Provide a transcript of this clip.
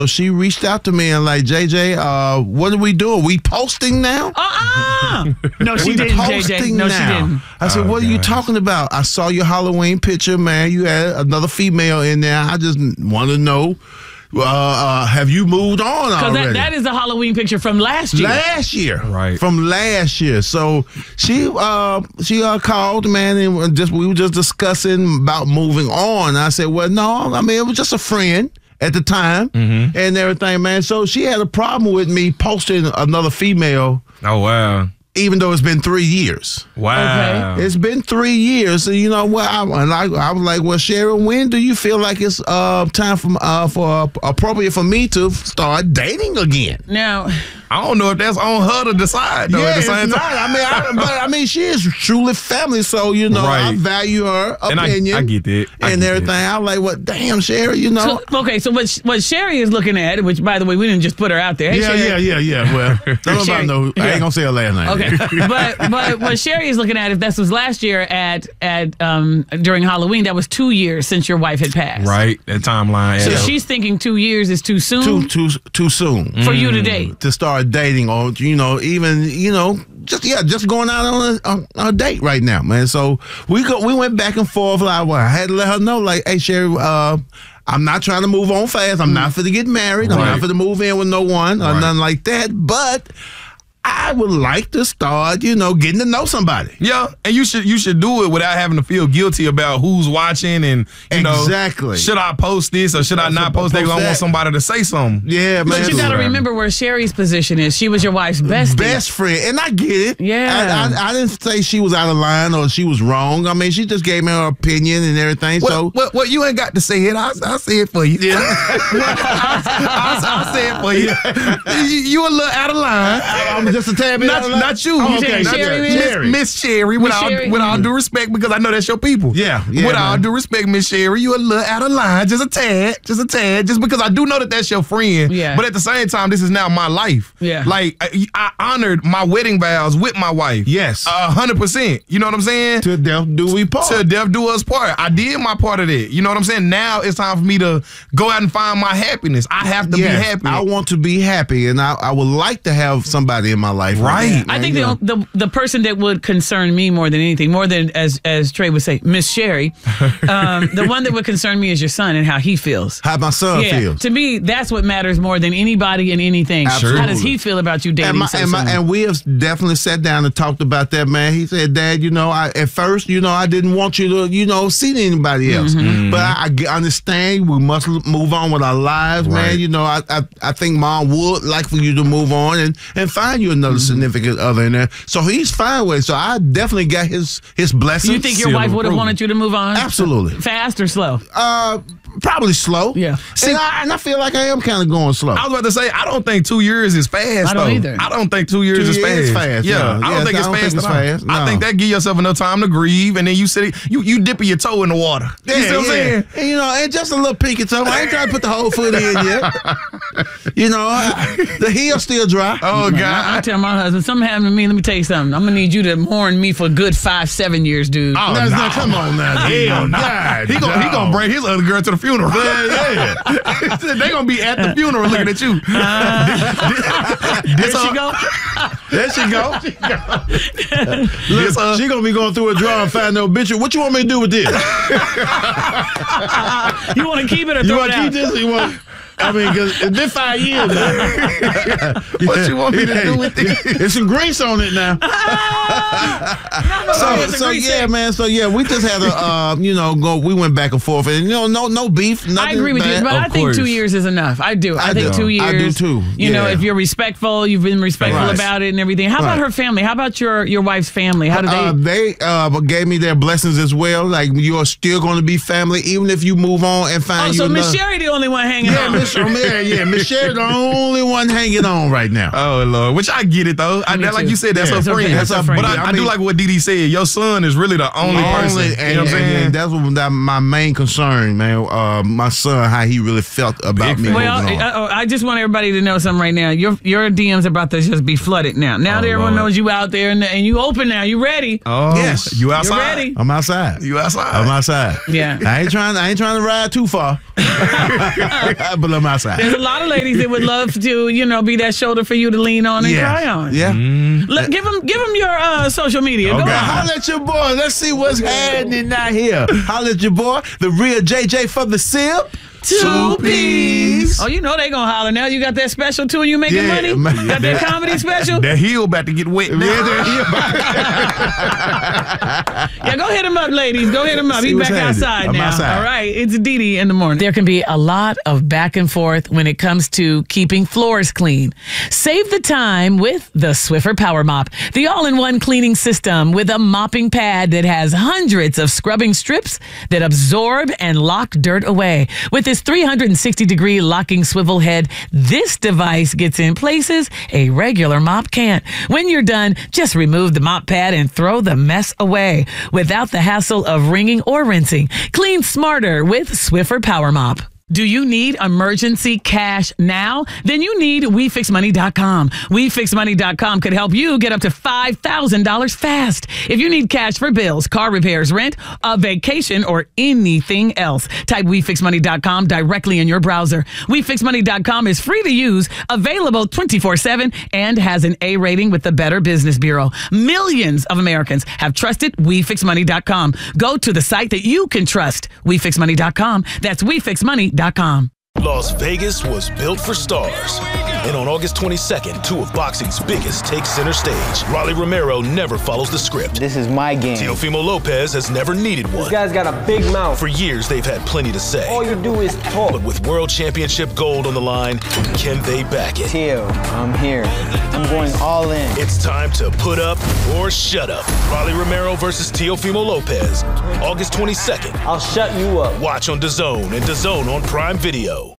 So she reached out to me and like, JJ, what are we doing? We posting now? No, she didn't, JJ. No, she didn't. I said, what are you talking about? I saw your Halloween picture, man. You had another female in there. I just want to know, have you moved on already? Because that is a Halloween picture from last year. Right. From last year. So she called, man, and we were just discussing about moving on. I said, well, no, I mean, it was just a friend at the time and everything, man. So she had a problem with me posting another female. Oh, wow. Even though it's been 3 years. Wow. Okay. It's been 3 years. So, you know what? I was like, well, Sharon, when do you feel like it's time for appropriate for me to start dating again? Now, I don't know if that's on her to decide, though, at the same time. I mean, she is truly family, so, you know, I value her opinion. I get that. And everything. I'm like, well, damn, Sherry, you know. So what Sherry is looking at, which, by the way, we didn't just put her out there. Hey, yeah. Well, nobody know. I ain't going to say her last name. Okay. but what Sherry is looking at, if this was last year during Halloween, that was 2 years since your wife had passed. Right. That timeline. So she's thinking 2 years is too soon? Too soon. For you to date. To start dating, or, you know, even, you know, just going out on a date right now, man. So we went back and forth. Like, well, I had to let her know, like, hey, Sherry, I'm not trying to move on fast. I'm not for to get married. I'm not for to move in with no one or nothing like that. But I would like to start, you know, getting to know somebody. Yeah, and you should do it without having to feel guilty about who's watching and, you know, should I post this or should I not post that? Because I want somebody to say something. Yeah, man. But you got to remember where Sherry's position is. She was your wife's best friend, and I get it. Yeah. I didn't say she was out of line or she was wrong. I mean, she just gave me her opinion and everything. Well, you ain't got to say it. I'll say it for you. Yeah. I'll say it for you. You a little out of line. I'm just a tad bit not you. Oh, okay, Miss Sherry. With all due respect, because I know that's your people. Yeah. With all due respect, Miss Sherry, you a little out of line, just a tad, just because I do know that that's your friend. Yeah. But at the same time, this is now my life. Yeah. Like I honored my wedding vows with my wife. Yes. 100%. You know what I'm saying? To death do we part. To death do us part. I did my part of that. You know what I'm saying? Now it's time for me to go out and find my happiness. I have to be happy. I want to be happy, and I would like to have somebody in my life. Right. I think the person that would concern me more than anything, more than as Trey would say, Miss Sherry, the one that would concern me is your son and how he feels. How my son feels. To me, that's what matters more than anybody and anything. Absolutely. How does he feel about you dating and we have definitely sat down and talked about that, man. He said, Dad, you know, at first, you know, I didn't want you to, you know, see anybody else. But I understand we must move on with our lives, man. You know, I think Mom would like for you to move on and find you another significant other in there. So he's fine with it. So I definitely got his blessings. You think your wife would have wanted you to move on? Absolutely. Fast or slow? Probably slow. Yeah. See, and I feel like I am kind of going slow. I was about to say, I don't think 2 years is fast. I don't either. I don't think 2 years is fast. Yeah, I don't think it's fast. No. I think that give yourself enough time to grieve, and then you dipping your toe in the water. You see what I'm saying? And, you know, and just a little pinky toe. I ain't trying to put the whole foot in yet. You know, the heel's still dry. Oh, God. I tell my husband, something happened to me. Let me tell you something. I'm going to need you to mourn me for a good 5-7 years, dude. Oh, no. Come on now. Hell no. He gonna bring his other girl to the funeral. Yeah. They gonna be at the funeral looking at you. There she go. There she go. Look, she gonna be going through a drawer and find no obituary. What you want me to do with this? You want to keep it or throw it out? You want to keep this or you want... I mean, because it's been 5 years now. What you want me to do with this? There's some grease on it now. Yeah, man. So, yeah, we just had a, we went back and forth. And, you know, no beef, nothing I agree with bad. you, but I think 2 years is enough. I do. I think 2 years. I do, too. You know, if you're respectful, you've been respectful about it and everything. How about her family? How about your wife's family? How do they? They gave me their blessings as well. Like, you're still going to be family, even if you move on and find you another. So Miss Sherry the only one hanging on. Miss Sherry the only one hanging on right now. Oh, Lord. Which I get it, though. Like you said, that's her friend. That's her friend. But I do like what Dee said. Your son is really the only person. You know what I'm saying? And that's my main concern, man. My son, how he really felt about me. Well, I just want everybody to know something right now. Your DMs about to just be flooded now. Now that everyone knows you out there and you open now. You ready? Oh, yes. You outside? You ready? I'm outside. You outside? I'm outside. Yeah. I ain't trying to ride too far. But I'm outside. There's a lot of ladies that would love to, be that shoulder for you to lean on and cry on. Yeah. Give them your social media. Okay. Go ahead. Holla at your boy. Let's see what's happening out here. Holla at your boy, the real JJ for the sip. 2 P's. Oh, they gonna holler now. You got that special too and you making money? Got that comedy special? That heel about to get wet now. Yeah, go hit him up, ladies. Go hit him up. He's back outside now. Outside. All right, it's Didi in the morning. There can be a lot of back and forth when it comes to keeping floors clean. Save the time with the Swiffer Power Mop, the all-in-one cleaning system with a mopping pad that has hundreds of scrubbing strips that absorb and lock dirt away. With this 360-degree locking swivel head, this device gets in places a regular mop can't. When you're done, just remove the mop pad and throw the mess away without the hassle of wringing or rinsing. Clean smarter with Swiffer Power Mop. Do you need emergency cash now? Then you need WeFixMoney.com. WeFixMoney.com could help you get up to $5,000 fast. If you need cash for bills, car repairs, rent, a vacation, or anything else, type WeFixMoney.com directly in your browser. WeFixMoney.com is free to use, available 24/7, and has an A rating with the Better Business Bureau. Millions of Americans have trusted WeFixMoney.com. Go to the site that you can trust. WeFixMoney.com. That's WeFixMoney.com. Las Vegas was built for stars. And on August 22nd, 2 of boxing's biggest take center stage. Rolly Romero never follows the script. This is my game. Teofimo Lopez has never needed one. This guy's got a big mouth. For years, they've had plenty to say. All you do is talk. But with World Championship gold on the line, can they back it? Teo, I'm here. I'm going all in. It's time to put up or shut up. Rolly Romero versus Teofimo Lopez, August 22nd. I'll shut you up. Watch on DAZN and DAZN on Prime Video.